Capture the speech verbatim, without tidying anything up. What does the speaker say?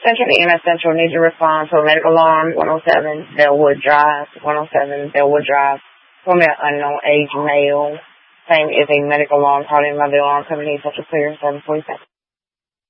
Central to E M S Central needs to respond to a medical alarm, one oh seven Bellwood Drive, one oh seven Bellwood Drive, from an unknown age male. Same is a medical alarm called in by the alarm company, Central Clear, seven forty-seven.